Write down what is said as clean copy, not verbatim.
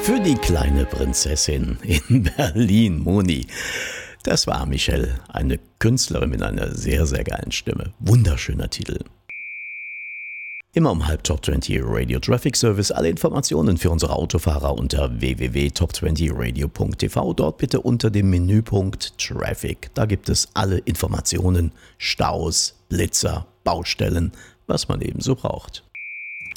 Für die kleine Prinzessin in Berlin, Moni. Das war Michelle, eine Künstlerin mit einer sehr, sehr geilen Stimme. Wunderschöner Titel. Immer um halb Top 20 Radio Traffic Service. Alle Informationen für unsere Autofahrer unter www.top20radio.tv. Dort bitte unter dem Menüpunkt Traffic. Da gibt es alle Informationen, Staus, Blitzer, Baustellen, was man eben so braucht.